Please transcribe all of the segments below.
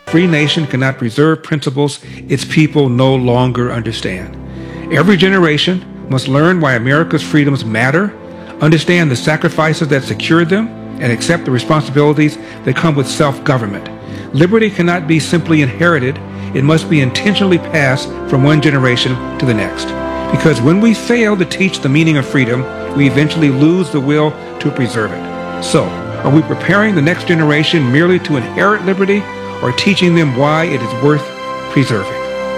free nation cannot preserve principles its people no longer understand. Every generation must learn why America's freedoms matter, understand the sacrifices that secured them, and accept the responsibilities that come with self-government. Liberty cannot be simply inherited. It must be intentionally passed from one generation to the next. Because when we fail to teach the meaning of freedom, we eventually lose the will to preserve it. So, are we preparing the next generation merely to inherit liberty, or teaching them why it is worth preserving?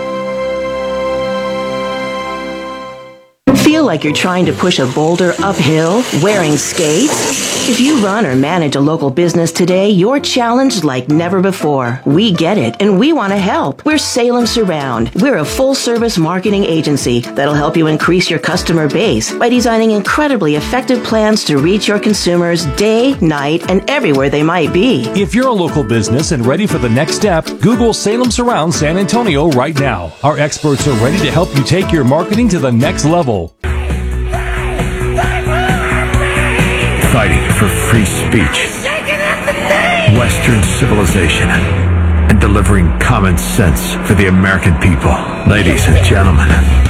Feel like you're trying to push a boulder uphill wearing skates? If you run or manage a local business today, you're challenged like never before. We get it, and we want to help. We're Salem Surround. We're a full-service marketing agency that'll help you increase your customer base by designing incredibly effective plans to reach your consumers day, night, and everywhere they might be. If you're a local business and ready for the next step, Google Salem Surround San Antonio right now. Our experts are ready to help you take your marketing to the next level. Fighting for free speech, Western civilization, and delivering common sense for the American people. Ladies and gentlemen,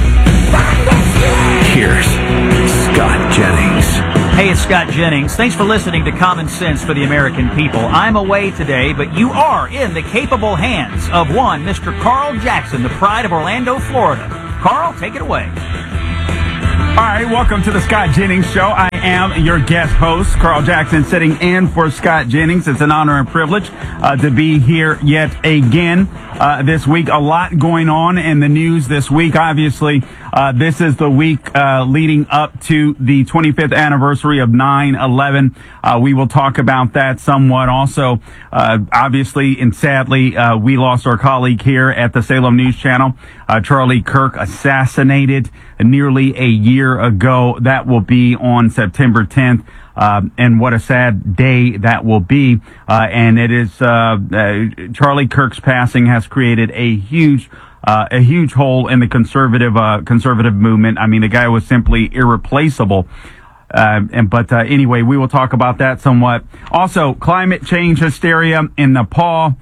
here's Scott Jennings. Hey, it's Scott Jennings. Thanks for listening to Common Sense for the American People. I'm away today, but you are in the capable hands of one Mr. Carl Jackson, the pride of Orlando, Florida. Carl, take it away. All right, welcome to the Scott Jennings Show. I am your guest host, Carl Jackson, sitting in for Scott Jennings. It's an honor and privilege to be here yet again this week. A lot going on in the news this week. Obviously, this is the week leading up to the 25th anniversary of 9/11. We will talk about that somewhat. Also, obviously and sadly, we lost our colleague here at the Salem News Channel, Charlie Kirk, assassinated nearly a year ago. That will be on September 10th. And what a sad day that will be. And it is, Charlie Kirk's passing has created a huge hole in the conservative movement. I mean, the guy was simply irreplaceable. But anyway, we will talk about that somewhat. Also, climate change hysteria in Nepal.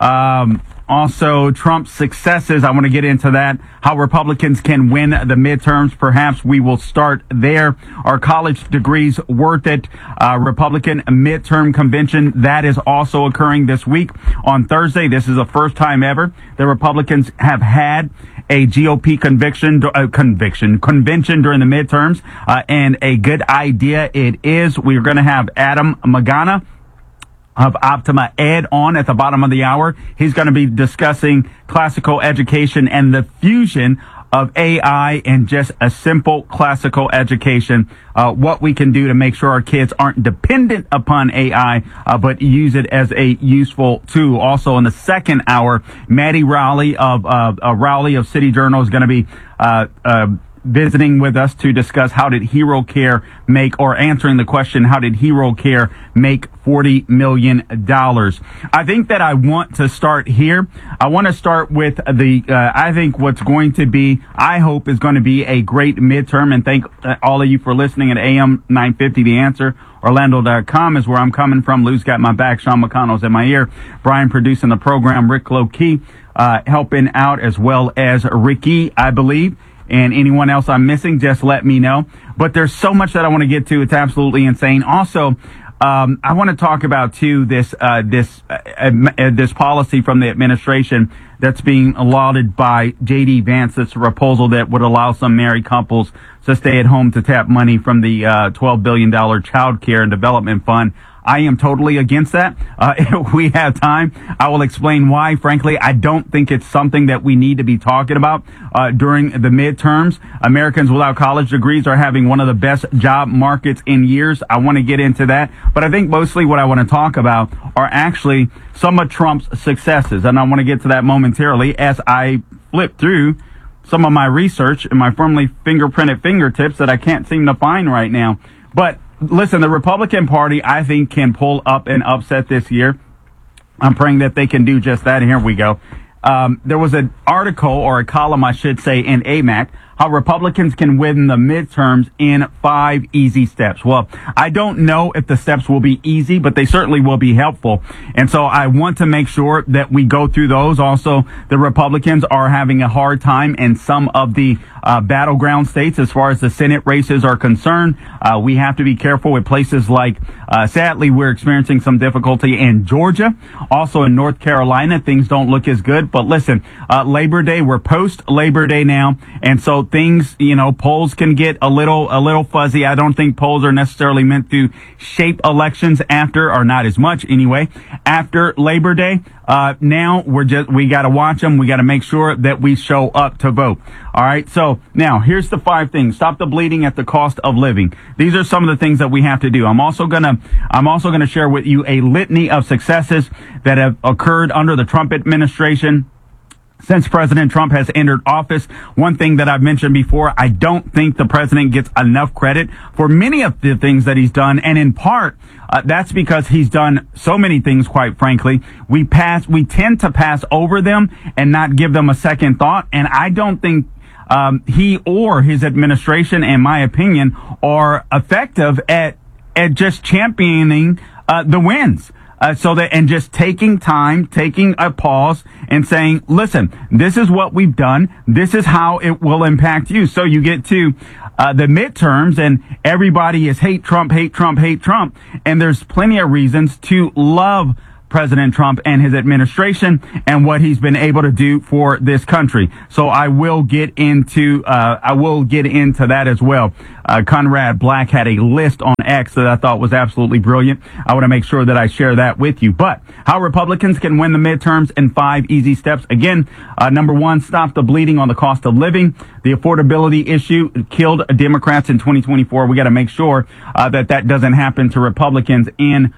Also, Trump's successes. I want to get into that. How Republicans can win the midterms. Perhaps we will start there. Are college degrees worth it? Republican midterm convention. That is also occurring this week on Thursday. This is the first time ever the Republicans have had a GOP convention during the midterms. And a good idea it is. We're going to have Adam Magana of Optima Ed on at the bottom of the hour. He's going to be discussing classical education and the fusion of AI and just a simple classical education, what we can do to make sure our kids aren't dependent upon AI, but use it as a useful tool. Also in the second hour, Maddie Rowley of City Journal is going to be visiting with us to discuss how did Hero Care make, or answering the question, how did Hero Care make $40 million? I think that I want to start here. I want to start with I think what's going to be, I hope is going to be a great midterm, and thank all of you for listening at AM 950, The Answer. Orlando.com is where I'm coming from. Lou's got my back. Sean McConnell's in my ear. Brian producing the program. Rick Low-Key helping out, as well as Ricky, I believe. And anyone else I'm missing, just let me know. But there's so much that I want to get to. It's absolutely insane. Also, I want to talk about too this policy from the administration that's being lauded by J.D. Vance. It's a proposal that would allow some married couples to stay at home to tap money from the $12 billion Child Care and Development Fund. I am totally against that. If we have time, I will explain why. Frankly, I don't think it's something that we need to be talking about during the midterms. Americans without college degrees are having one of the best job markets in years. I want to get into that. But I think mostly what I want to talk about are actually some of Trump's successes. And I want to get to that momentarily as I flip through some of my research and my firmly fingerprinted fingertips that I can't seem to find right now. But listen, the Republican Party, I think, can pull up an upset this year. I'm praying that they can do just that. And here we go. There was an article, or a column, I should say, in AMAC. how Republicans can win the midterms in 5 easy steps. Well, I don't know if the steps will be easy, but they certainly will be helpful. And so I want to make sure that we go through those. Also, the Republicans are having a hard time in some of the battleground states as far as the Senate races are concerned. We have to be careful with places like, sadly, we're experiencing some difficulty in Georgia. Also in North Carolina, things don't look as good. But listen, Labor Day, we're post Labor Day now. And so things, polls can get a little fuzzy. I don't think polls are necessarily meant to shape elections after, or not as much anyway, after Labor Day. Now we got to watch them. We got to make sure that we show up to vote. All right. So now here's the 5 things. Stop the bleeding at the cost of living. These are some of the things that we have to do. I'm also going to share with you a litany of successes that have occurred under the Trump administration. Since President Trump has entered office, one thing that I've mentioned before, I don't think the president gets enough credit for many of the things that he's done. And in part, that's because he's done so many things, quite frankly. We tend to pass over them and not give them a second thought. And I don't think he or his administration, in my opinion, are effective at just championing the wins. And just taking time, taking a pause and saying, listen, this is what we've done. This is how it will impact you. So you get to the midterms and everybody is hate Trump, hate Trump, hate Trump. And there's plenty of reasons to love President Trump and his administration and what he's been able to do for this country. So I will get into that as well. Conrad Black had a list on X that I thought was absolutely brilliant. I want to make sure that I share that with you. But how Republicans can win the midterms in 5 easy steps. Again, number 1, stop the bleeding on the cost of living. The affordability issue killed Democrats in 2024. We got to make sure that doesn't happen to Republicans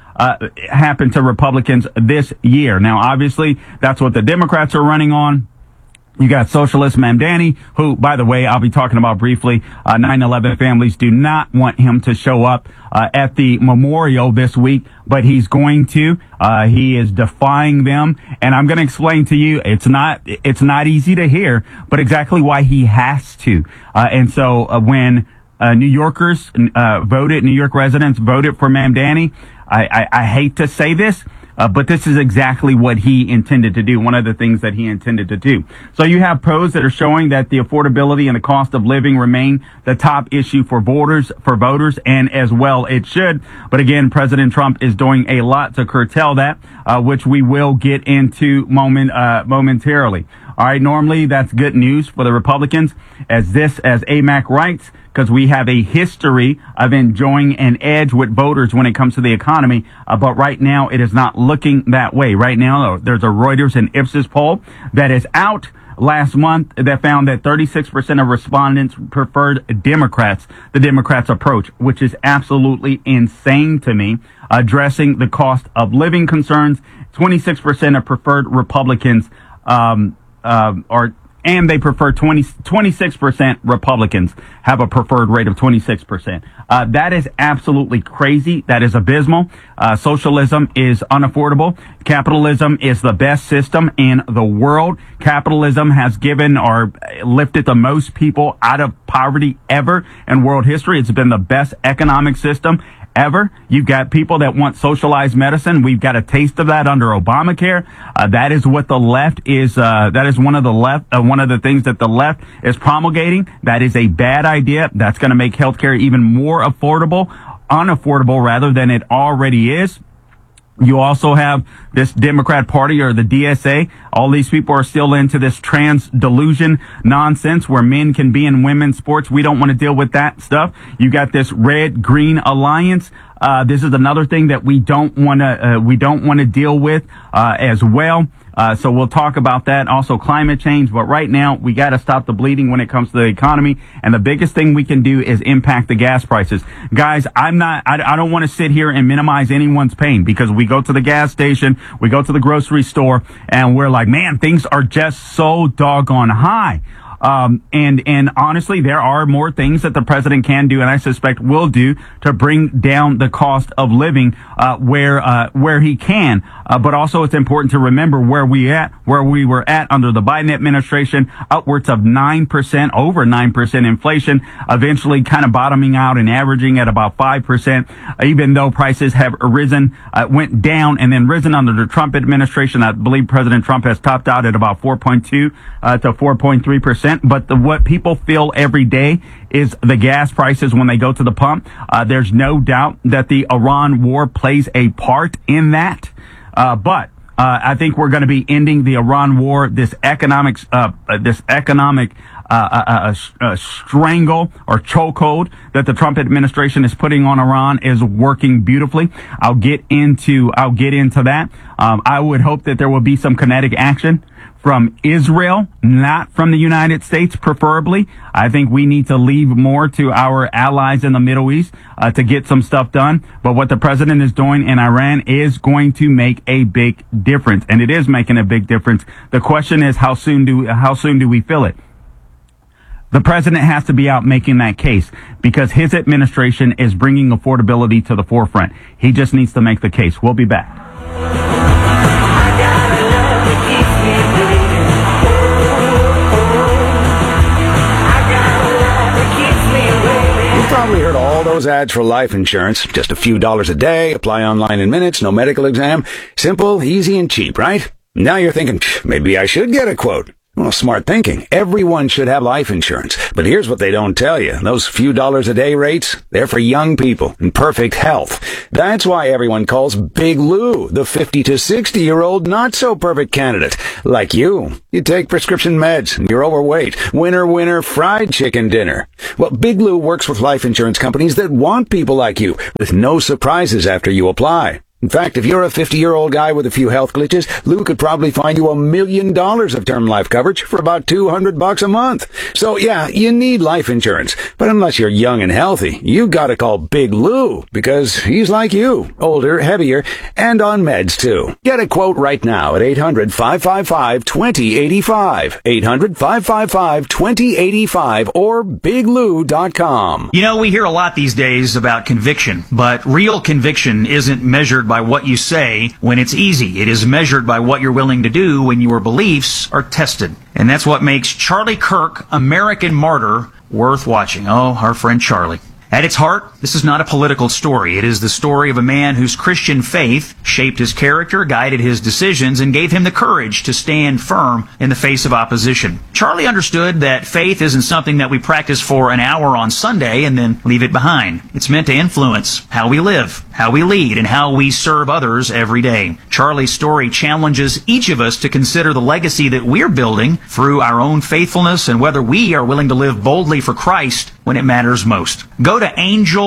this year. Now, obviously, that's what the Democrats are running on. You got Socialist Mamdani, who, by the way, I'll be talking about briefly. 9/11 families do not want him to show up at the memorial this week, but he's going to. He is defying them, and I'm going to explain to you. It's not easy to hear, but exactly why he has to. And so when New York residents voted for Mamdani, I hate to say this, but this is exactly what he intended to do. One of the things that he intended to do. So you have polls that are showing that the affordability and the cost of living remain the top issue for voters, and as well it should. But again, President Trump is doing a lot to curtail that, which we will get into momentarily. All right. Normally that's good news for the Republicans, as AMAC writes, because we have a history of enjoying an edge with voters when it comes to the economy. But right now it is not looking that way. Right now, there's a Reuters and Ipsos poll that is out last month that found that 36% of respondents preferred the Democrats' approach, which is absolutely insane to me. Addressing the cost of living concerns, 26% of preferred Republicans, and they prefer 26% Republicans have a preferred rate of 26%. That is absolutely crazy. That is abysmal. Socialism is unaffordable. Capitalism is the best system in the world. Capitalism has given or lifted the most people out of poverty ever in world history. It's been the best economic system ever. You've got people that want socialized medicine. We've got a taste of that under Obamacare. That is what the left is. That is one of the things that the left is promulgating. That is a bad idea. That's going to make healthcare even more unaffordable rather than it already is. You also have this Democrat Party, or the DSA. All these people are still into this trans delusion nonsense where men can be in women's sports. We don't want to deal with that stuff. You got this red-green alliance. This is another thing that we don't want to deal with as well. So we'll talk about that. Also climate change. But right now we got to stop the bleeding when it comes to the economy. And the biggest thing we can do is impact the gas prices. Guys, I don't want to sit here and minimize anyone's pain, because we go to the gas station, we go to the grocery store, and we're like, man, things are just so doggone high. And honestly, there are more things that the president can do, and I suspect will do, to bring down the cost of living where he can. But also, it's important to remember where we were at under the Biden administration, upwards of 9%, over 9% inflation, eventually kind of bottoming out and averaging at about 5%, even though prices have risen, went down and then risen under the Trump administration. I believe President Trump has topped out at about 4.2 to 4.3%. But what people feel every day is the gas prices when they go to the pump. There's no doubt that the Iran war plays a part in that. But I think we're going to be ending the Iran war. This economic strangle or chokehold that the Trump administration is putting on Iran is working beautifully. I'll get into that. I would hope that there will be some kinetic action from Israel, not from the United States, preferably. I think we need to leave more to our allies in the Middle East to get some stuff done. But what the president is doing in Iran is going to make a big difference, and it is making a big difference. The question is, how soon do we feel it? The president has to be out making that case because his administration is bringing affordability to the forefront. He just needs to make the case. We'll be back. Probably heard all those ads for life insurance. Just a few dollars a day, apply online in minutes, no medical exam. Simple, easy, and cheap, right? Now you're thinking, maybe I should get a quote. Well, smart thinking. Everyone should have life insurance. But here's what they don't tell you. Those few dollars a day rates, they're for young people in perfect health. That's why everyone calls Big Lou the 50 to 60-year-old not-so-perfect candidate. Like you. You take prescription meds, and you're overweight. Winner, fried chicken dinner. Well, Big Lou works with life insurance companies that want people like you, with no surprises after you apply. In fact, if you're a 50-year-old guy with a few health glitches, Lou could probably find you $1 million of term life coverage for about $200 a month. So yeah, you need life insurance. But unless you're young and healthy, you gotta call Big Lou, because he's like you, older, heavier, and on meds too. Get a quote right now at 800-555-2085. 800-555-2085 or biglou.com. You know, we hear a lot these days about conviction, but real conviction isn't measured by what you say when it's easy. It is measured by what you're willing to do when your beliefs are tested. And that's what makes Charlie Kirk, American Martyr, worth watching. Oh, our friend Charlie. At its heart, this is not a political story. It is the story of a man whose Christian faith shaped his character, guided his decisions, and gave him the courage to stand firm in the face of opposition. Charlie understood that faith isn't something that we practice for an hour on Sunday and then leave it behind. It's meant to influence how we live, how we lead, and how we serve others every day. Charlie's story challenges each of us to consider the legacy that we're building through our own faithfulness and whether we are willing to live boldly for Christ when it matters most. Go to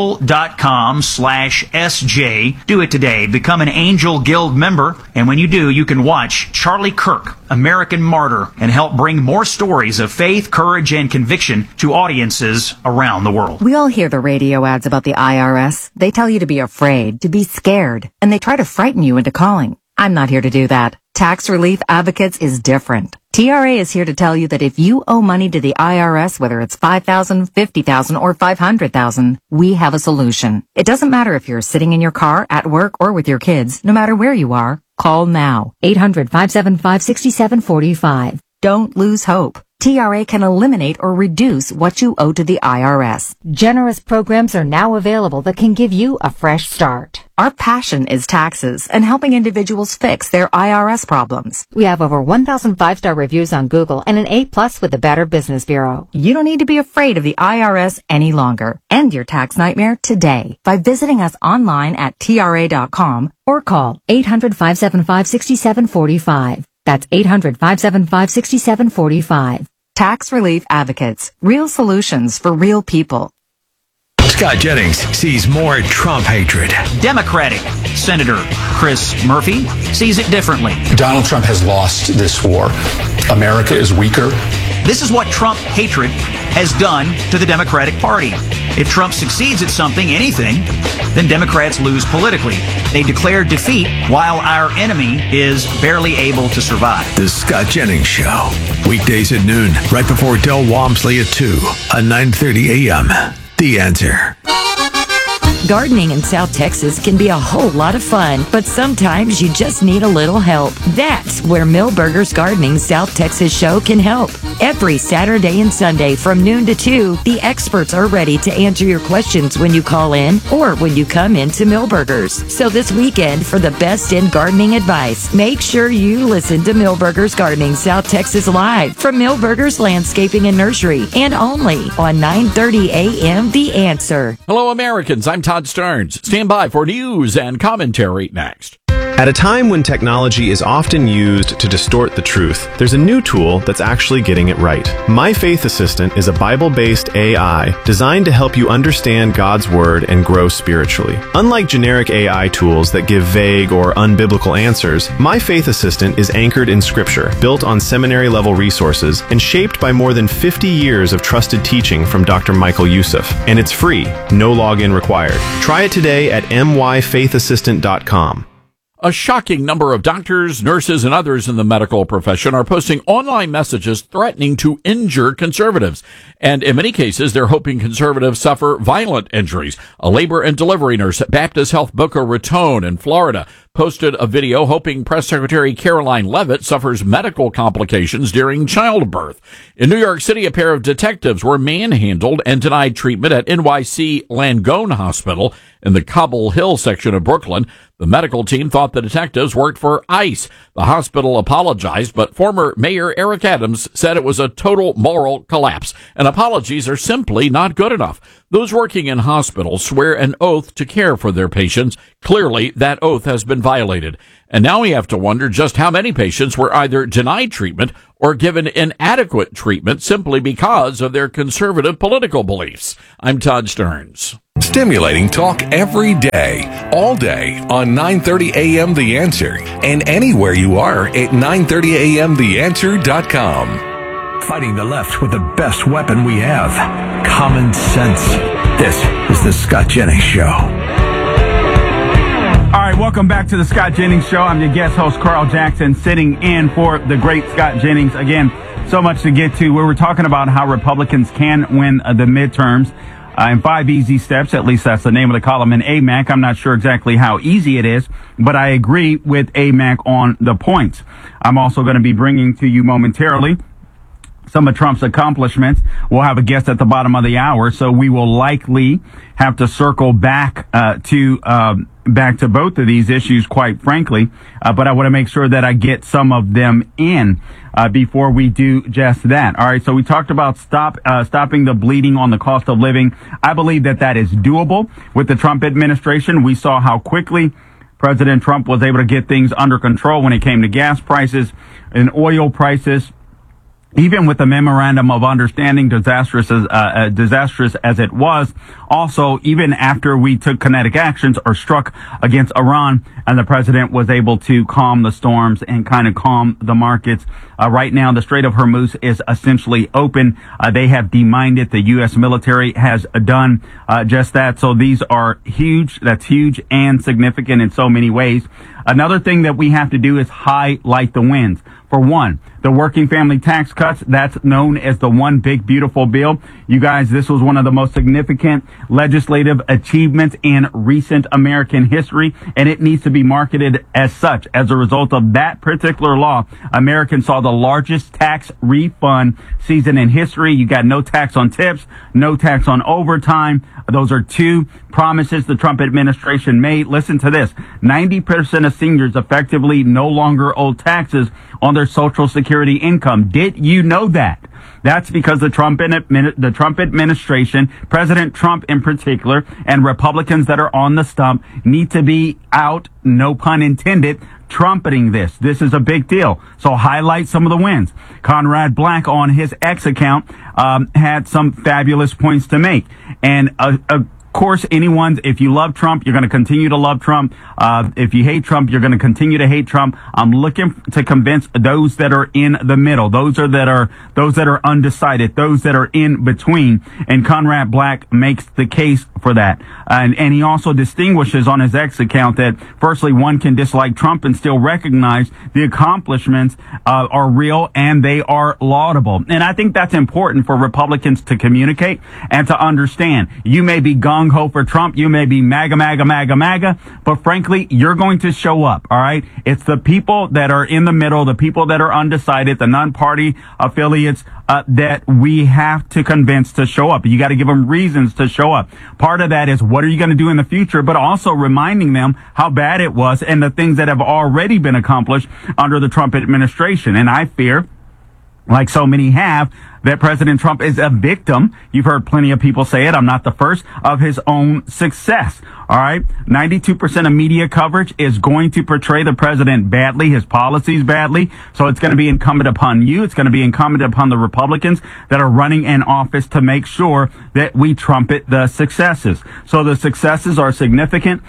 angel.com/SJ. Do it today. Become an Angel Guild member. And when you do, you can watch Charlie Kirk, American Martyr, and help bring more stories of faith, courage, and conviction to audiences around the world. We all hear the radio ads about the IRS. They tell you to be afraid, to be scared, and they try to frighten you into calling. I'm not here to do that. Tax Relief Advocates is different. TRA is here to tell you that if you owe money to the IRS, whether it's $5,000, $50,000, or $500,000, we have a solution. It doesn't matter if you're sitting in your car, at work, or with your kids. No matter where you are, call now. 800-575-6745. Don't lose hope. TRA can eliminate or reduce what you owe to the IRS. Generous programs are now available that can give you a fresh start. Our passion is taxes and helping individuals fix their IRS problems. We have over 1,000 5-star reviews on Google and an A+ with the Better Business Bureau. You don't need to be afraid of the IRS any longer. End your tax nightmare today by visiting us online at TRA.com or call 800-575-6745. That's 800-575-6745. Tax Relief Advocates. Real solutions for real people. Scott Jennings sees more Trump hatred. Democratic Senator Chris Murphy sees it differently. Donald Trump has lost this war. America is weaker. This is what Trump hatred has done to the Democratic Party. If Trump succeeds at something, anything, then Democrats lose politically. They declare defeat while our enemy is barely able to survive. The Scott Jennings Show. Weekdays at noon, right before Del Walmsley at 2 on 9:30 a.m. The Answer. Gardening in South Texas can be a whole lot of fun, but sometimes you just need a little help. That's where Millburgers Gardening South Texas show can help. Every Saturday and Sunday from noon to 2, the experts are ready to answer your questions when you call in or when you come into Millburgers. So this weekend, for the best in gardening advice, make sure you listen to Millburgers Gardening South Texas live from Millburgers Landscaping and Nursery, and only on 9:30 a.m. The Answer. Hello, Americans. I'm Todd Stearns. Stand by for news and commentary next. At a time when technology is often used to distort the truth, there's a new tool that's actually getting it right. My Faith Assistant is a Bible-based AI designed to help you understand God's Word and grow spiritually. Unlike generic AI tools that give vague or unbiblical answers, My Faith Assistant is anchored in Scripture, built on seminary-level resources, and shaped by more than 50 years of trusted teaching from Dr. Michael Youssef. And it's free, no login required. Try it today at myfaithassistant.com. A shocking number of doctors, nurses, and others in the medical profession are posting online messages threatening to injure conservatives. And in many cases, they're hoping conservatives suffer violent injuries. A labor and delivery nurse at Baptist Health Boca Raton in Florida posted a video hoping Press Secretary Caroline Leavitt suffers medical complications during childbirth. In New York City, a pair of detectives were manhandled and denied treatment at NYC Langone Hospital in the Cobble Hill section of Brooklyn. The medical team thought the detectives worked for ICE. The hospital apologized, but former Mayor Eric Adams said it was a total moral collapse, and apologies are simply not good enough. Those working in hospitals swear an oath to care for their patients. Clearly, that oath has been violated. And now we have to wonder just how many patients were either denied treatment or given inadequate treatment simply because of their conservative political beliefs. I'm Todd Stearns. Stimulating talk every day, all day on 9:30 a.m. The Answer, and anywhere you are at 930amtheanswer.com. Fighting the left with the best weapon we have, common sense. This is the Scott Jennings Show. All right, welcome back to the Scott Jennings Show. I'm your guest host, Carl Jackson, sitting in for the great Scott Jennings. Again, so much to get to. We were talking about how Republicans can win the midterms in 5 easy steps. At least that's the name of the column in AMAC. I'm not sure exactly how easy it is, but I agree with AMAC on the points. I'm also going to be bringing to you momentarily some of Trump's accomplishments. We'll have a guest at the bottom of the hour, so we will likely have to circle back to both of these issues, quite frankly. But I want to make sure that I get some of them in before we do just that. All right, so we talked about stopping the bleeding on the cost of living. I believe that is doable with the Trump administration. We saw how quickly President Trump was able to get things under control when it came to gas prices and oil prices. Even with the memorandum of understanding, disastrous as it was, also even after we took kinetic actions or struck against Iran, and the president was able to calm the storms and kind of calm the markets. Right now, the Strait of Hormuz is essentially open. They have demined it. The U.S. military has done just that. So these are huge. That's huge and significant in so many ways. Another thing that we have to do is highlight the wins. For one, the working family tax cuts, that's known as the One Big Beautiful Bill. You guys, this was one of the most significant legislative achievements in recent American history, and it needs to be marketed as such. As a result of that particular law, Americans saw the largest tax refund season in history. You got no tax on tips, no tax on overtime. Those are two promises the Trump administration made. Listen to this. 90% of seniors effectively no longer owe taxes on their Social Security income. Did you know that? That's because the Trump administration, President Trump in particular, and Republicans that are on the stump need to be out, no pun intended, trumpeting this. This is a big deal. So highlight some of the wins. Conrad Black on his X account had some fabulous points to make. And course, if you love Trump, you're going to continue to love Trump. If you hate Trump, you're going to continue to hate Trump. I'm looking to convince those that are in the middle, those that are undecided, those that are in between. And Conrad Black makes the case for that. And he also distinguishes on his X account that, firstly, one can dislike Trump and still recognize the accomplishments are real and they are laudable. And I think that's important for Republicans to communicate and to understand. You may be gung-ho for Trump. You may be MAGA, but frankly, you're going to show up, all right? It's the people that are in the middle, the people that are undecided, the non-party affiliates, that we have to convince to show up. You got to give them reasons to show up. Part of that is, what are you going to do in the future, but also reminding them how bad it was and the things that have already been accomplished under the Trump administration. And I fear, like so many have, that President Trump is a victim. You've heard plenty of people say it. I'm not the first, of his own success. All right. 92% of media coverage is going to portray the president badly, his policies badly. So it's going to be incumbent upon you. It's going to be incumbent upon the Republicans that are running in office to make sure that we trumpet the successes. So the successes are significant.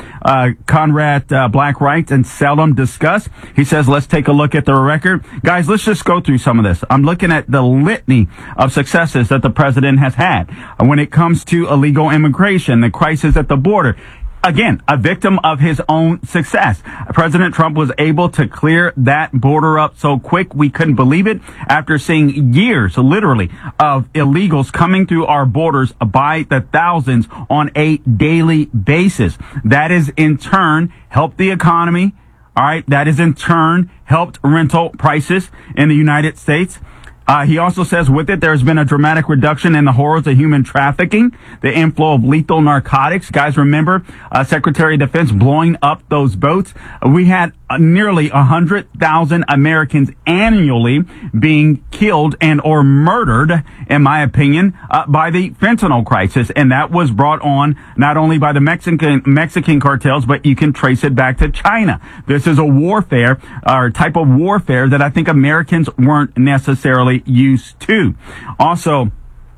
Conrad Black writes, and seldom discussed. He says, let's take a look at the record. Guys, let's just go through some of this. I'm looking at the litany of successes that the president has had when it comes to illegal immigration, the crisis at the border. Again, a victim of his own success. President Trump was able to clear that border up so quick we couldn't believe it, after seeing years, literally, of illegals coming through our borders by the thousands on a daily basis. That is in turn helped the economy. All right. That is in turn helped rental prices in the United States. He also says with it, there's been a dramatic reduction in the horrors of human trafficking, the inflow of lethal narcotics. Guys, remember, Secretary of Defense blowing up those boats. We had nearly 100,000 Americans annually being killed and or murdered, in my opinion, by the fentanyl crisis. And that was brought on not only by the Mexican cartels, but you can trace it back to China. This is a warfare, or type of warfare, that I think Americans weren't necessarily used to. Also,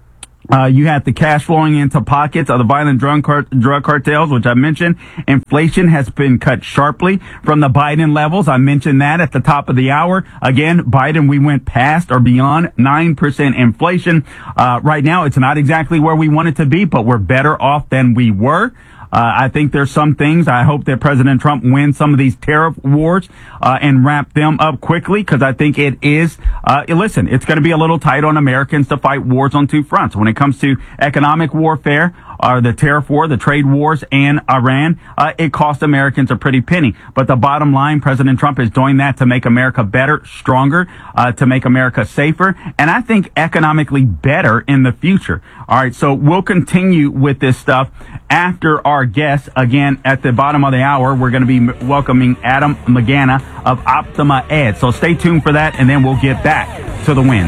you had the cash flowing into pockets of the violent drug cartels, which I mentioned. Inflation has been cut sharply from the Biden levels. I mentioned that at the top of the hour. Again, Biden, we went past or beyond 9% inflation. Right now, it's not exactly where we want it to be, but we're better off than we were. I think there's some things. I hope that President Trump wins some of these tariff wars and wrap them up quickly, because I think it is, listen, it's going to be a little tight on Americans to fight wars on two fronts. When it comes to economic warfare, the tariff war, the trade wars, and Iran, it cost Americans a pretty penny. But the bottom line, President Trump is doing that to make America better, stronger, to make America safer, and I think economically better in the future. All right, so we'll continue with this stuff after our guests. Again, at the bottom of the hour, we're going to be welcoming Adam Magana of Optima Ed. So stay tuned for that, and then we'll get back to the wins.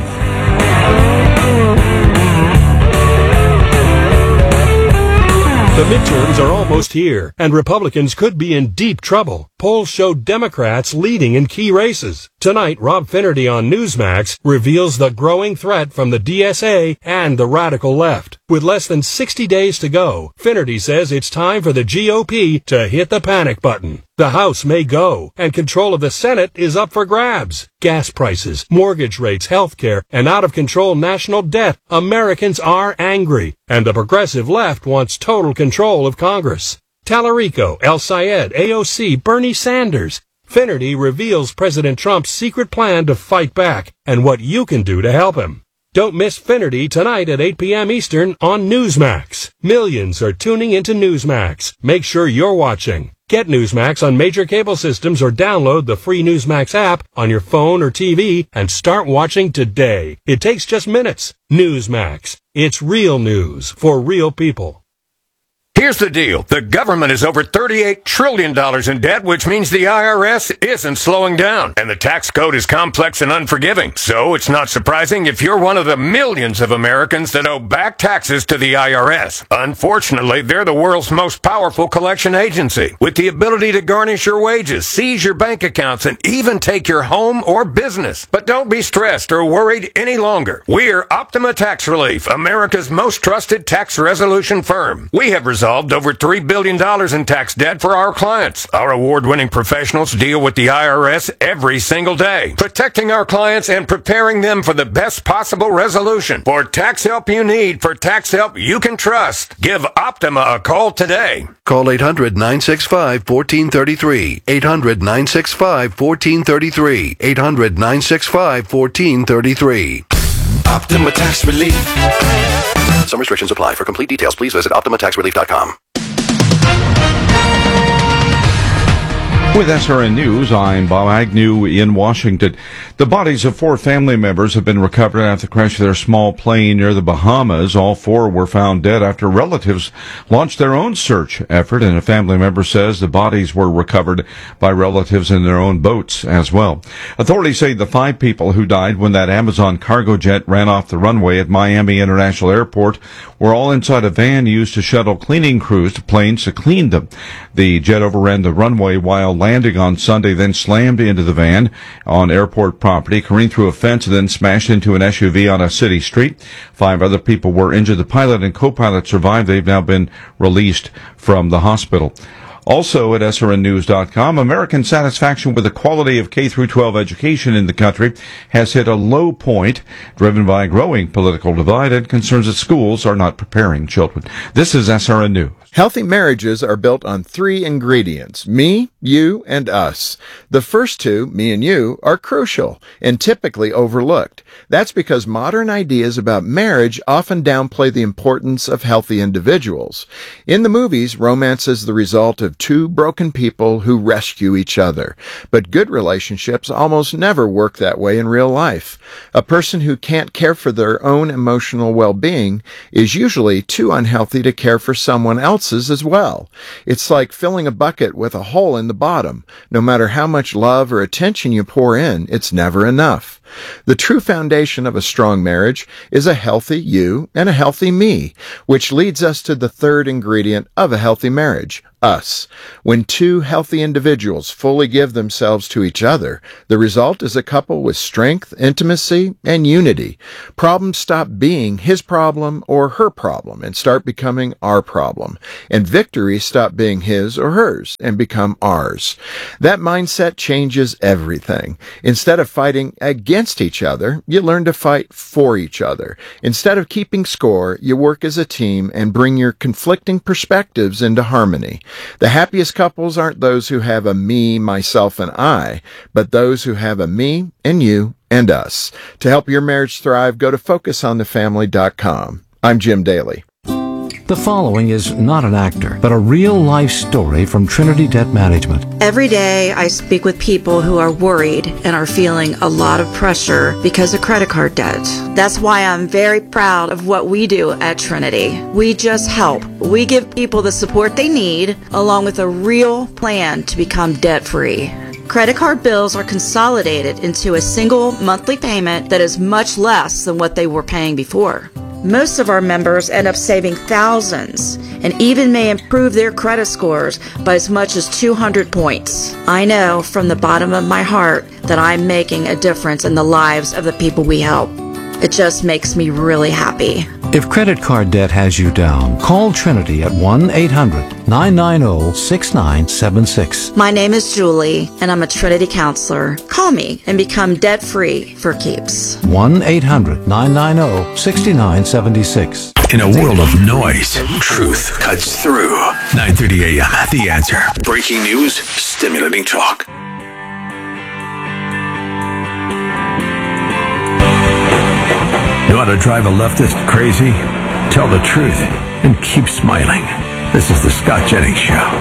The midterms are almost here, and Republicans could be in deep trouble. Polls show Democrats leading in key races. Tonight, Rob Finnerty on Newsmax reveals the growing threat from the DSA and the radical left. With less than 60 days to go, Finnerty says it's time for the GOP to hit the panic button. The House may go, and control of the Senate is up for grabs. Gas prices, mortgage rates, healthcare, and out-of-control national debt. Americans are angry, and the progressive left wants total control of Congress. Tallarico, El Sayed, AOC, Bernie Sanders. Finnerty reveals President Trump's secret plan to fight back and what you can do to help him. Don't miss Finnerty tonight at 8 p.m. Eastern on Newsmax. Millions are tuning into Newsmax. Make sure you're watching. Get Newsmax on major cable systems or download the free Newsmax app on your phone or TV and start watching today. It takes just minutes. Newsmax. It's real news for real people. Here's the deal. The government is over $38 trillion in debt, which means the IRS isn't slowing down. And the tax code is complex and unforgiving. So it's not surprising if you're one of the millions of Americans that owe back taxes to the IRS. Unfortunately, they're the world's most powerful collection agency, with the ability to garnish your wages, seize your bank accounts, and even take your home or business. But don't be stressed or worried any longer. We're Optima Tax Relief, America's most trusted tax resolution firm. We have resolved solved over $3 billion in tax debt for our clients. Our award-winning professionals deal with the IRS every single day, protecting our clients and preparing them for the best possible resolution. For tax help you need, for tax help you can trust, give Optima a call today. Call 800-965-1433. 800-965-1433. 800-965-1433. Optima Tax Relief. Some restrictions apply. For complete details, please visit OptimaTaxRelief.com. With SRN News, I'm Bob Agnew in Washington. The bodies of 4 family members have been recovered after the crash of their small plane near the Bahamas. All 4 were found dead after relatives launched their own search effort, and a family member says the bodies were recovered by relatives in their own boats as well. Authorities say the 5 people who died when that Amazon cargo jet ran off the runway at Miami International Airport were all inside a van used to shuttle cleaning crews to planes to clean them. The jet overran the runway while landing on Sunday, then slammed into the van on airport property, careened through a fence, and then smashed into an SUV on a city street. 5 other people were injured. The pilot and co-pilot survived. They've now been released from the hospital. Also at SRNnews.com, American satisfaction with the quality of K-12 education in the country has hit a low point, driven by a growing political divide and concerns that schools are not preparing children. This is SRN News. Healthy marriages are built on 3 ingredients: me, you, and us. The first 2, me and you, are crucial and typically overlooked. That's because modern ideas about marriage often downplay the importance of healthy individuals. In the movies, romance is the result of 2 broken people who rescue each other. But good relationships almost never work that way in real life. A person who can't care for their own emotional well-being is usually too unhealthy to care for someone else's as well. It's like filling a bucket with a hole in the bottom. No matter how much love or attention you pour in, it's never enough. The true foundation of a strong marriage is a healthy you and a healthy me, which leads us to the 3rd ingredient of a healthy marriage: us. When 2 healthy individuals fully give themselves to each other, the result is a couple with strength, intimacy, and unity. Problems stop being his problem or her problem and start becoming our problem. And victories stop being his or hers and become ours. That mindset changes everything. Instead of fighting against each other, you learn to fight for each other. Instead of keeping score, you work as a team and bring your conflicting perspectives into harmony. The happiest couples aren't those who have a me, myself, and I, but those who have a me and you and us. To help your marriage thrive, go to FocusOnTheFamily.com. I'm Jim Daly. The following is not an actor, but a real-life story from Trinity Debt Management. Every day I speak with people who are worried and are feeling a lot of pressure because of credit card debt. That's why I'm very proud of what we do at Trinity. We just help. We give people the support they need, along with a real plan to become debt-free. Credit card bills are consolidated into a single monthly payment that is much less than what they were paying before. Most of our members end up saving thousands and even may improve their credit scores by as much as 200 points. I know from the bottom of my heart that I'm making a difference in the lives of the people we help. It just makes me really happy. If credit card debt has you down, call Trinity at 1-800-990-6976. My name is Julie, and I'm a Trinity counselor. Call me and become debt-free for keeps. 1-800-990-6976. In a world of noise, truth cuts through. 9:30 a.m. The Answer. Breaking news, stimulating talk. You want to drive a leftist crazy? Tell the truth and keep smiling. This is the Scott Jennings Show. All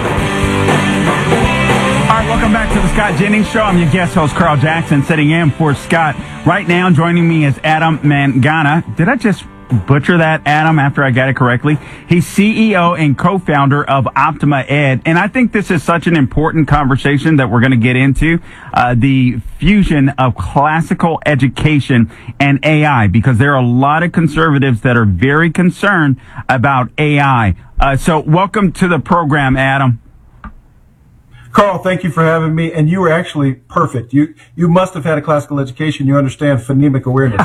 right, welcome back to the Scott Jennings Show. I'm your guest host, Carl Jackson, sitting in for Scott. Right now, joining me is Adam Mangana. Did I just butcher that, Adam, after I got it correctly? He's CEO and co-founder of Optima Ed. And I think this is such an important conversation that we're going to get into, the fusion of classical education and AI, because there are a lot of conservatives that are very concerned about AI. So welcome to the program, Adam. Carl, thank you for having me. And you were actually perfect. You must have had a classical education. You understand phonemic awareness.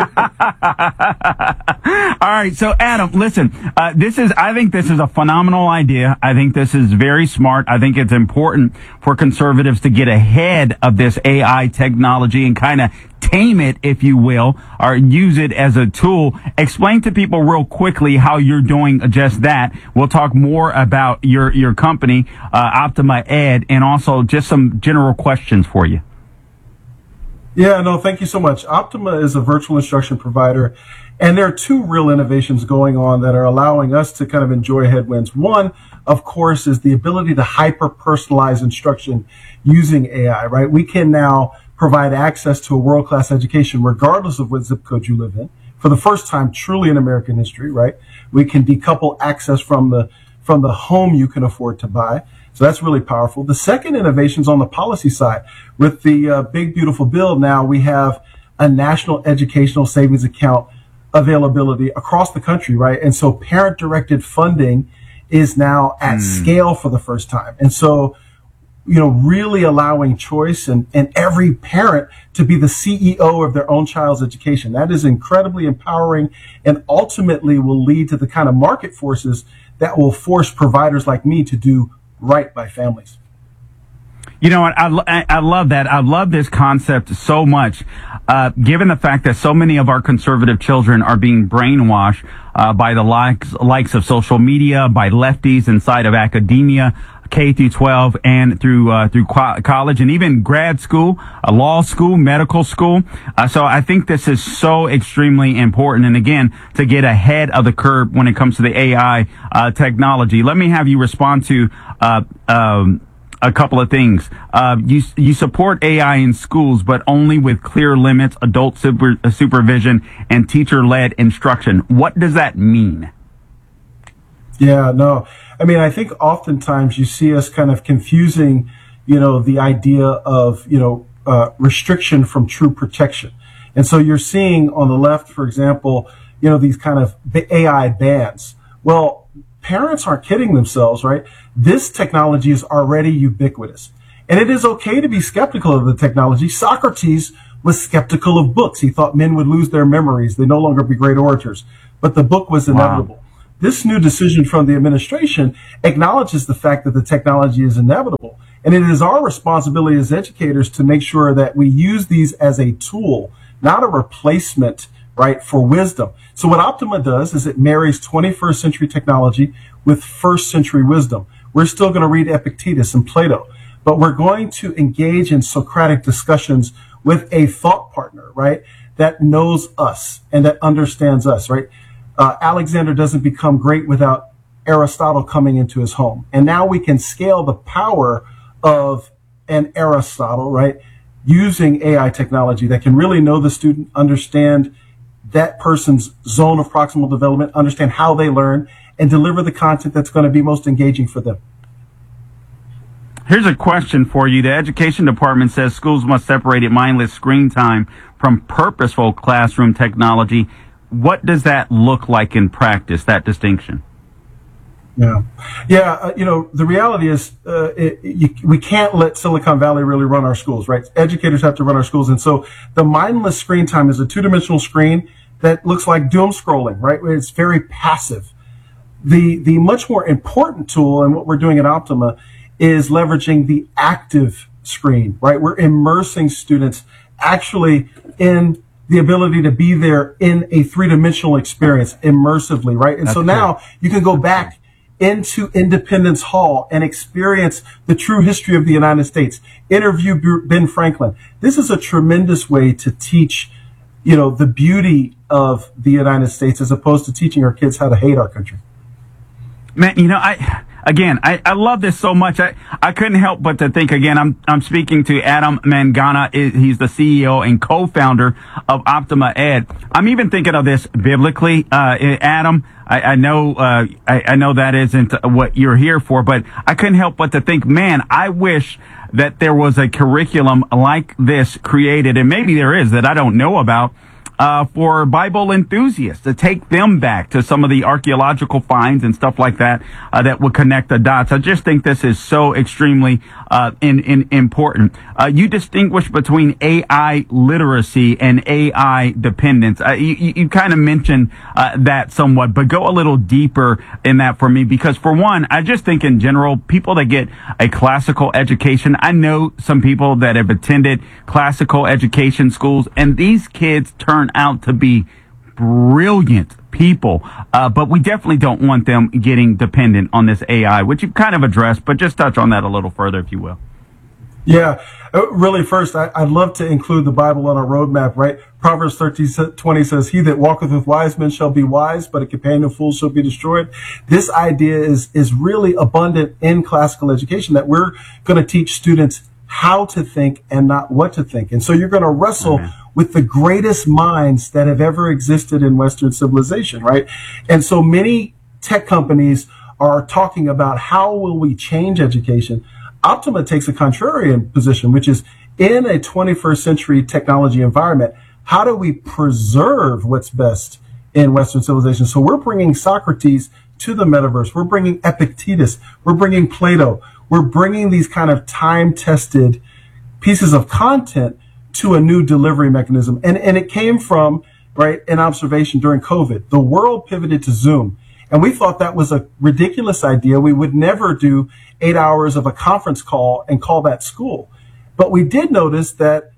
All right. So, Adam, listen, I think this is a phenomenal idea. I think this is very smart. I think it's important for conservatives to get ahead of this AI technology and kind of tame it, if you will, or use it as a tool. Explain to people real quickly how you're doing just that. We'll talk more about your company, Optima Ed, and also just some general questions for you. Yeah, no, thank you so much. Optima is a virtual instruction provider, and there are two real innovations going on that are allowing us to kind of enjoy headwinds. One, of course, is the ability to hyper-personalize instruction using AI, right? We can now provide access to a world-class education regardless of what zip code you live in. For the first time truly in American history, right? We can decouple access from the home you can afford to buy. So that's really powerful. The second innovation is on the policy side. With the big, beautiful bill now, we have a national educational savings account availability across the country, right? And so parent-directed funding is now at scale for the first time. And so, really allowing choice and every parent to be the CEO of their own child's education. That is incredibly empowering and ultimately will lead to the kind of market forces that will force providers like me to do right by families. You know what? I love that. I love this concept so much, given the fact that so many of our conservative children are being brainwashed by the likes of social media, by lefties inside of academia, K through 12 and through college and even grad school, law school, medical school. So I think this is so extremely important. And again, to get ahead of the curve when it comes to the AI technology. Let me have you respond to a couple of things. You support AI in schools, but only with clear limits, adult supervision, and teacher-led instruction. What does that mean? Yeah, no. I mean, I think oftentimes you see us kind of confusing, the idea of, restriction from true protection. And so you're seeing on the left, for example, these kind of AI bans. Well, parents aren't kidding themselves, right? This technology is already ubiquitous. And it is okay to be skeptical of the technology. Socrates was skeptical of books. He thought men would lose their memories. They'd no longer be great orators. But the book was inevitable. Wow. This new decision from the administration acknowledges the fact that the technology is inevitable. And it is our responsibility as educators to make sure that we use these as a tool, not a replacement, right, for wisdom. So what Optima does is it marries 21st century technology with first century wisdom. We're still going to read Epictetus and Plato, but we're going to engage in Socratic discussions with a thought partner, right, that knows us and that understands us, right? Alexander doesn't become great without Aristotle coming into his home. And now we can scale the power of an Aristotle, right, using AI technology that can really know the student, understand that person's zone of proximal development, understand how they learn, and deliver the content that's going to be most engaging for them. Here's a question for you. The education department says schools must separate mindless screen time from purposeful classroom technology. What does that look like in practice, that distinction? Yeah. The reality is we can't let Silicon Valley really run our schools, right? Educators have to run our schools. And so the mindless screen time is a two-dimensional screen that looks like doom scrolling, right? It's very passive. The much more important tool, and what we're doing at Optima, is leveraging the active screen, right? We're immersing students actually in the ability to be there in a three-dimensional experience immersively, right? And so now you can go back into Independence Hall and experience the true history of the United States. Interview Ben Franklin. This is a tremendous way to teach, the beauty of the United States as opposed to teaching our kids how to hate our country. Man, I love this so much. I couldn't help but to think again. I'm speaking to Adam Mangana. He's the CEO and co-founder of Optima Ed. I'm even thinking of this biblically, Adam. I know that isn't what you're here for, but I couldn't help but to think, man, I wish that there was a curriculum like this created, and maybe there is that I don't know about, for Bible enthusiasts to take them back to some of the archaeological finds and stuff like that that would connect the dots. I just think this is so extremely important. You distinguish between AI literacy and AI dependence. You kind of mentioned that somewhat, but go a little deeper in that for me, because for one, I just think in general, people that get a classical education, I know some people that have attended classical education schools, and these kids turn out to be brilliant people, but we definitely don't want them getting dependent on this AI, which you've kind of addressed, but just touch on that a little further, if you will. Yeah, really, first, I'd love to include the Bible on our roadmap, right? Proverbs 13:20 says, "He that walketh with wise men shall be wise, but a companion of fools shall be destroyed." This idea is really abundant in classical education, that we're going to teach students how to think and not what to think. And so you're going to wrestle with the greatest minds that have ever existed in Western civilization, right? And so many tech companies are talking about how will we change education. Optima takes a contrarian position, which is in a 21st century technology environment, how do we preserve what's best in Western civilization? So we're bringing Socrates to the metaverse. We're bringing Epictetus. We're bringing Plato. We're bringing these kind of time-tested pieces of content to a new delivery mechanism. And it came from, right, an observation during COVID. The world pivoted to Zoom. And we thought that was a ridiculous idea. We would never do 8 hours of a conference call and call that school. But we did notice that,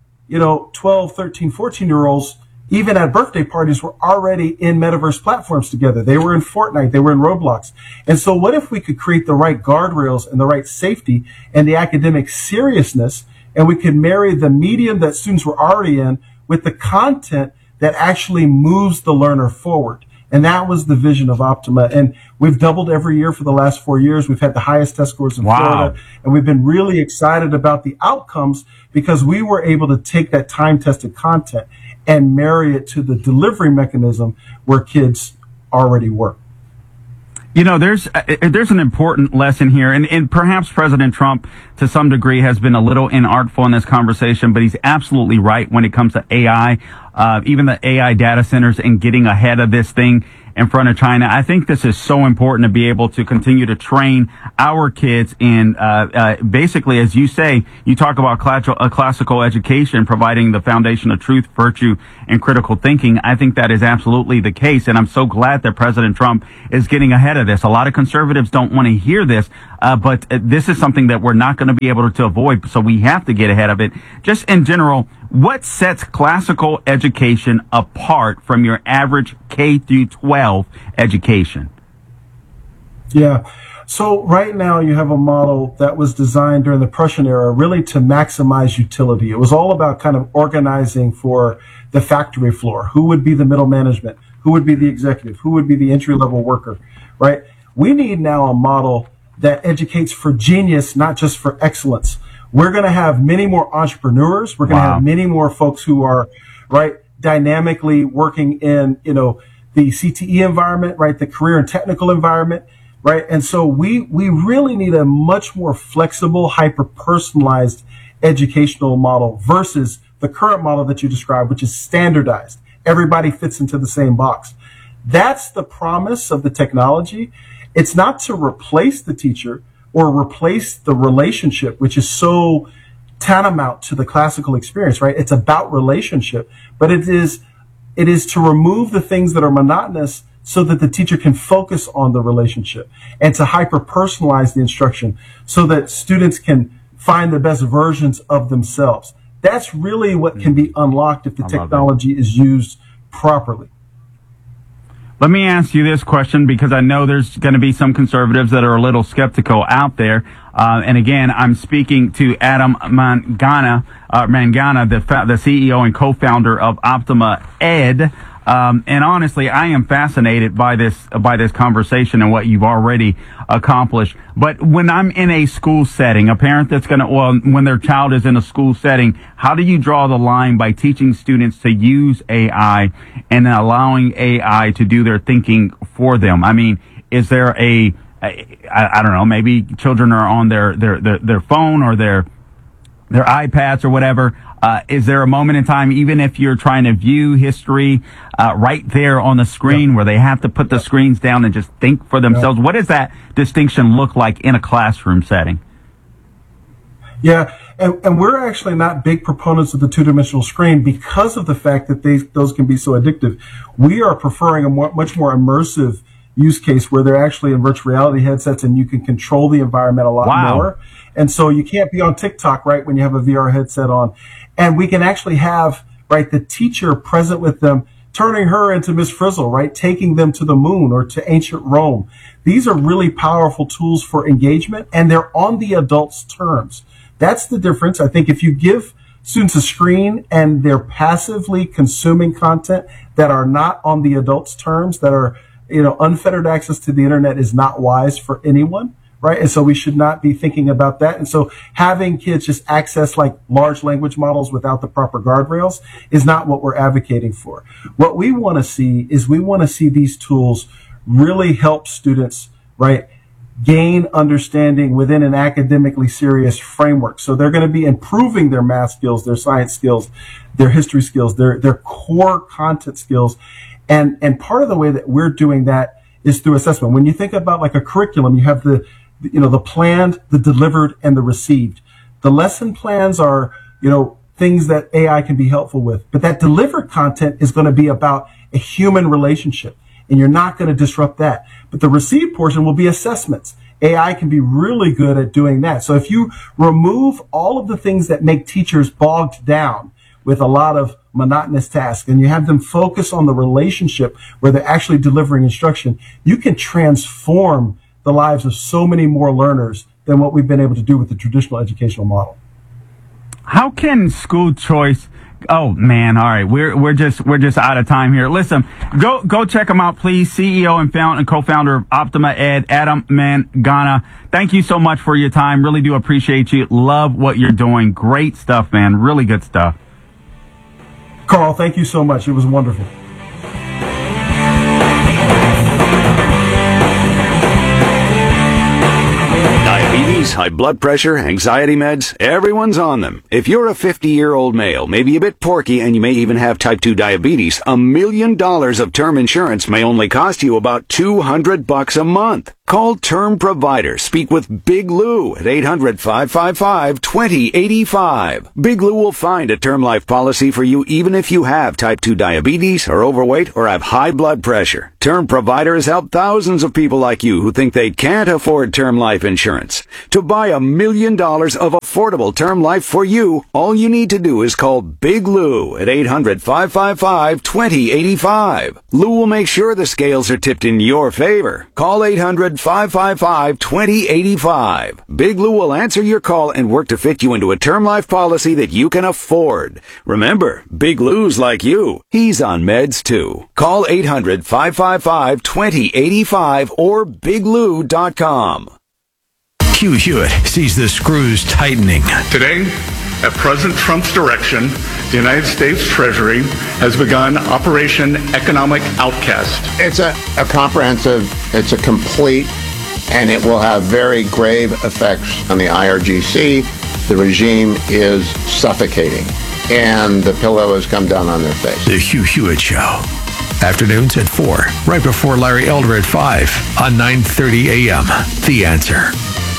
12, 13, 14-year-olds, even at birthday parties, were already in metaverse platforms together. They were in Fortnite. They were in Roblox. And so what if we could create the right guardrails and the right safety and the academic seriousness, and we could marry the medium that students were already in with the content that actually moves the learner forward? And that was the vision of Optima. And we've doubled every year for the last 4 years. We've had the highest test scores in Florida. And we've been really excited about the outcomes because we were able to take that time-tested content and marry it to the delivery mechanism where kids already work. There's an important lesson here, and perhaps President Trump, to some degree, has been a little inartful in this conversation, but he's absolutely right when it comes to AI, even the AI data centers, and getting ahead of this thing in front of China. I think this is so important to be able to continue to train our kids in, basically, as you say, you talk about classical education, providing the foundation of truth, virtue, and critical thinking. I think that is absolutely the case, and I'm so glad that President Trump is getting ahead of this. A lot of conservatives don't want to hear this, but this is something that we're not going to be able to avoid, so we have to get ahead of it. Just in general, what sets classical education apart from your average K through 12 education? Yeah. So right now you have a model that was designed during the Prussian era really to maximize utility. It was all about kind of organizing for the factory floor. Who would be the middle management? Who would be the executive? Who would be the entry-level worker? Right? We need now a model that educates for genius, not just for excellence. We're going to have many more entrepreneurs. We're going to have many more folks who are, right, dynamically working in, the CTE environment, right, the career and technical environment, right? And so we really need a much more flexible, hyper-personalized educational model versus the current model that you described, which is standardized. Everybody fits into the same box. That's the promise of the technology. It's not to replace the teacher or replace the relationship, which is so tantamount to the classical experience, right? It's about relationship, but it is to remove the things that are monotonous so that the teacher can focus on the relationship, and to hyper-personalize the instruction so that students can find the best versions of themselves. That's really what can be unlocked if the technology is used properly. Let me ask you this question, because I know there's going to be some conservatives that are a little skeptical out there. And again, I'm speaking to Adam Mangana, the CEO and co-founder of Optima Ed. And honestly, I am fascinated by this conversation and what you've already accomplished. But when I'm in a school setting, a parent that's when their child is in a school setting, how do you draw the line by teaching students to use AI and allowing AI to do their thinking for them? I mean, is there I don't know, maybe children are on their phone or their their iPads or whatever. Is there a moment in time, even if you're trying to view history right there on the screen, where they have to put the screens down and just think for themselves? What does that distinction look like in a classroom setting? Yeah, and we're actually not big proponents of the two-dimensional screen because of the fact that those can be so addictive. We are preferring a much more immersive use case where they're actually in virtual reality headsets and you can control the environment a lot more. And so you can't be on TikTok, right, when you have a VR headset on. And we can actually have, right, the teacher present with them, turning her into Miss Frizzle, right, taking them to the moon or to ancient Rome. These are really powerful tools for engagement, and they're on the adult's terms. That's the difference. I think if you give students a screen and they're passively consuming content that are not on the adult's terms, that are, unfettered access to the internet is not wise for anyone, right? And so we should not be thinking about that. And so having kids just access like large language models without the proper guardrails is not what we're advocating for. What we want to see is these tools really help students, right, gain understanding within an academically serious framework. So they're going to be improving their math skills, their science skills, their history skills, their core content skills. And part of the way that we're doing that is through assessment. When you think about like a curriculum, you have the planned, the delivered, and the received. The lesson plans are, things that AI can be helpful with. But that delivered content is going to be about a human relationship, and you're not going to disrupt that. But the received portion will be assessments. AI can be really good at doing that. So if you remove all of the things that make teachers bogged down with a lot of monotonous tasks, and you have them focus on the relationship where they're actually delivering instruction, you can transform the lives of so many more learners than what we've been able to do with the traditional educational model. How can school choice? Oh man, all right, we're just out of time here. Listen, go check him out, please. CEO and co-founder of Optima Ed, Adam Mangana. Thank you so much for your time. Really do appreciate you. Love what you're doing. Great stuff, man. Really good stuff. Carl, thank you so much. It was wonderful. Diabetes, high blood pressure, anxiety meds, everyone's on them. If you're a 50-year-old male, maybe a bit porky, and you may even have type 2 diabetes, $1 million of term insurance may only cost you about $200 a month. Call Term Provider. Speak with Big Lou at 800-555-2085. Big Lou will find a term life policy for you even if you have type 2 diabetes, are overweight, or have high blood pressure. Term Provider has helped thousands of people like you who think they can't afford term life insurance. To buy $1 million of affordable term life for you, all you need to do is call Big Lou at 800-555-2085. Lou will make sure the scales are tipped in your favor. Call 800-555-2085. Big Lou will answer your call and work to fit you into a term life policy that you can afford. Remember, Big Lou's like you. He's on meds too. Call 800-555-2085 or biglou.com. Hugh Hewitt sees the screws tightening. Today, at President Trump's direction, the United States Treasury has begun Operation Economic Outcast. It's a comprehensive, it's a complete, and it will have very grave effects on the IRGC. The regime is suffocating, and the pillow has come down on their face. The Hugh Hewitt Show. Afternoons at 4, right before Larry Elder at 5 on 9:30 a.m. The Answer.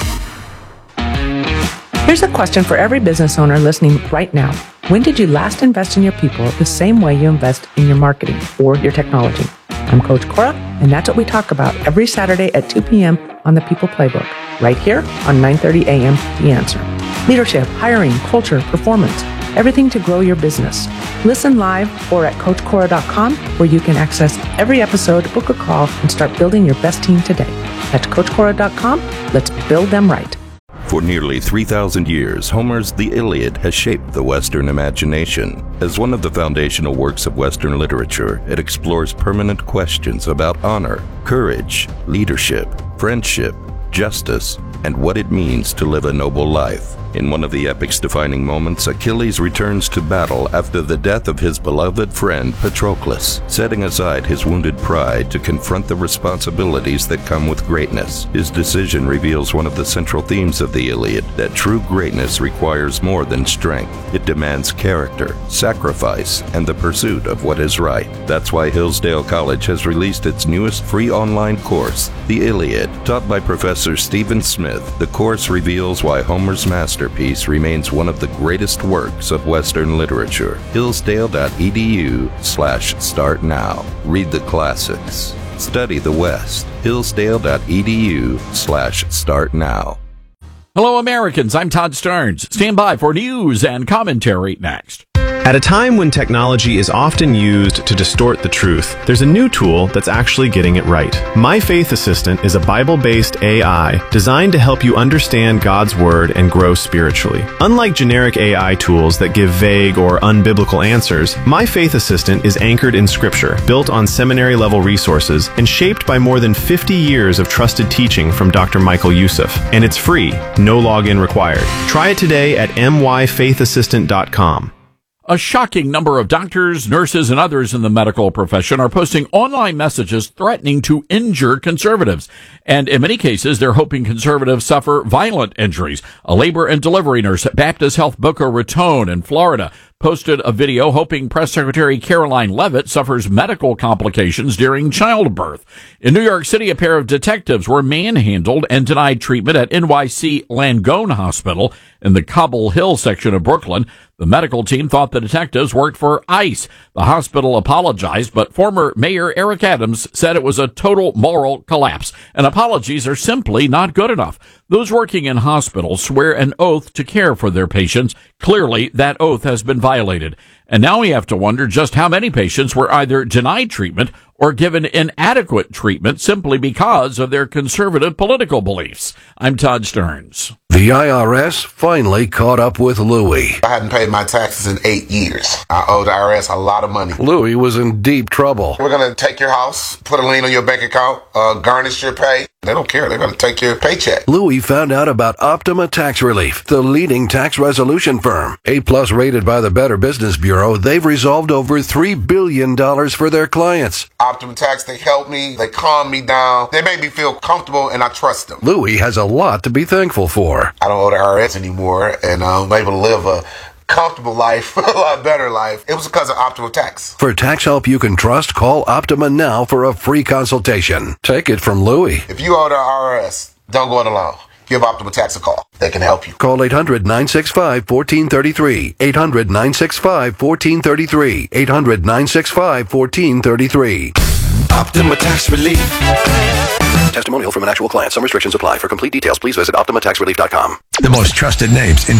Here's a question for every business owner listening right now. When did you last invest in your people the same way you invest in your marketing or your technology? I'm Coach Cora, and that's what we talk about every Saturday at 2 p.m. on the People Playbook, right here on 9:30 a.m. The Answer. Leadership, hiring, culture, performance, everything to grow your business. Listen live or at CoachCora.com, where you can access every episode, book a call, and start building your best team today. That's CoachCora.com. Let's build them right. For nearly 3,000 years, Homer's The Iliad has shaped the Western imagination. As one of the foundational works of Western literature, it explores permanent questions about honor, courage, leadership, friendship, justice, and what it means to live a noble life. In one of the epic's defining moments, Achilles returns to battle after the death of his beloved friend Patroclus, setting aside his wounded pride to confront the responsibilities that come with greatness. His decision reveals one of the central themes of the Iliad, that true greatness requires more than strength. It demands character, sacrifice, and the pursuit of what is right. That's why Hillsdale College has released its newest free online course, The Iliad. Taught by Professor Stephen Smith, the course reveals why Homer's masterpiece remains one of the greatest works of Western literature. Hillsdale.edu/start now. Read the classics. Study the West. Hillsdale.edu/start now. Hello, Americans. I'm Todd Starnes. Stand by for news and commentary next. At a time when technology is often used to distort the truth, there's a new tool that's actually getting it right. My Faith Assistant is a Bible-based AI designed to help you understand God's Word and grow spiritually. Unlike generic AI tools that give vague or unbiblical answers, My Faith Assistant is anchored in Scripture, built on seminary-level resources, and shaped by more than 50 years of trusted teaching from Dr. Michael Youssef. And it's free, no login required. Try it today at myfaithassistant.com. A shocking number of doctors, nurses, and others in the medical profession are posting online messages threatening to injure conservatives. And in many cases, they're hoping conservatives suffer violent injuries. A labor and delivery nurse at Baptist Health Boca Raton in Florida posted a video hoping Press Secretary Caroline Leavitt suffers medical complications during childbirth. In New York City, a pair of detectives were manhandled and denied treatment at NYC Langone Hospital in the Cobble Hill section of Brooklyn. The medical team thought the detectives worked for ICE. The hospital apologized, but former Mayor Eric Adams said it was a total moral collapse, and apologies are simply not good enough. Those working in hospitals swear an oath to care for their patients. Clearly, that oath has been violated. And now we have to wonder just how many patients were either denied treatment or given inadequate treatment simply because of their conservative political beliefs. I'm Todd Starnes. The IRS finally caught up with Louie. I hadn't paid my taxes in 8 years. I owe the IRS a lot of money. Louie was in deep trouble. We're going to take your house, put a lien on your bank account, garnish your pay. They don't care. They're going to take your paycheck. Louie found out about Optima Tax Relief, the leading tax resolution firm. A+ rated by the Better Business Bureau, they've resolved over $3 billion for their clients. Optima Tax, they help me. They calm me down. They make me feel comfortable, and I trust them. Louie has a lot to be thankful for. I don't owe the IRS anymore, and I'm able to live a comfortable life, a lot better life. It was because of Optima Tax. For tax help you can trust, call Optima now for a free consultation. Take it from Louie. If you owe the IRS, don't go it alone. Give Optima Tax a call. They can help you. Call 800-965-1433. 800-965-1433. 800-965-1433. Optima Tax Relief. Testimonial from an actual client. Some restrictions apply. For complete details, please visit OptimaTaxRelief.com. The most trusted names in